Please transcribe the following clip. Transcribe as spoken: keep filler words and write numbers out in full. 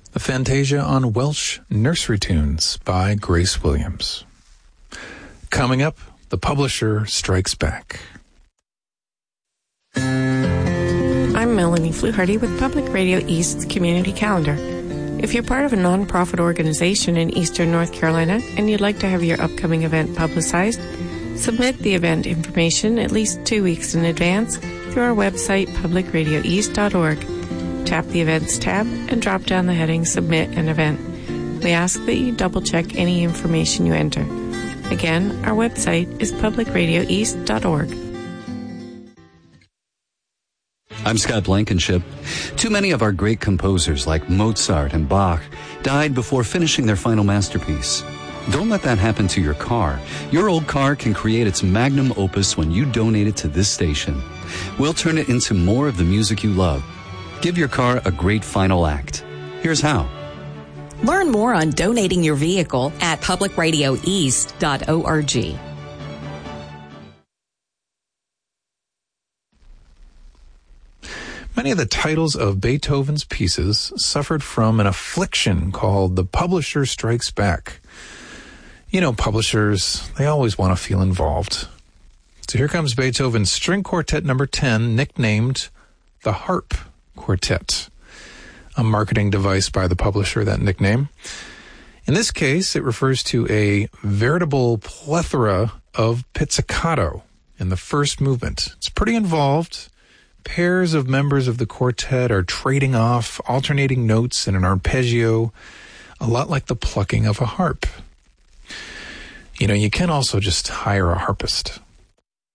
The Fantasia on Welsh Nursery Tunes by Grace Williams. Coming up, The Publisher Strikes Back. I'm Melanie Fluharty with Public Radio East's Community Calendar. If you're part of a nonprofit organization in Eastern North Carolina and you'd like to have your upcoming event publicized, submit the event information at least two weeks in advance through our website, public radio east dot org. Tap the Events tab and drop down the heading Submit an Event. We ask that you double-check any information you enter. Again, our website is public radio east dot org. I'm Scott Blankenship. Too many of our great composers like Mozart and Bach died before finishing their final masterpiece. Don't let that happen to your car. Your old car can create its magnum opus when you donate it to this station. We'll turn it into more of the music you love. Give your car a great final act. Here's how. Learn more on donating your vehicle at public radio east dot org. Many of the titles of Beethoven's pieces suffered from an affliction called The Publisher Strikes Back. You know, publishers, they always want to feel involved. So here comes Beethoven's String Quartet number ten, nicknamed the Harp Quartet, a marketing device by the publisher, that nickname. In this case, it refers to a veritable plethora of pizzicato in the first movement. It's pretty involved. Pairs of members of the quartet are trading off alternating notes in an arpeggio, a lot like the plucking of a harp. You know, you can also just hire a harpist.